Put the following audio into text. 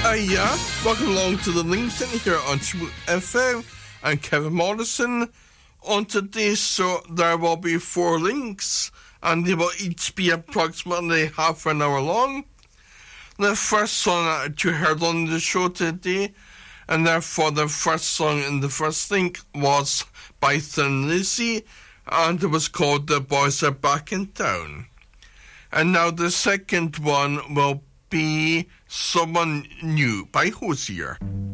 Yeah, welcome along to the LinkedIn here on Smooth FM. I'm Kevin Morrison. On today's show, there will be 4 links, and they will each be approximately half an hour long. The first song that you heard on the show today, and therefore the first song in the first link, was by Thin Lizzy, and it was called The Boys Are Back in Town. And now the second one will be Someone New by Hozier.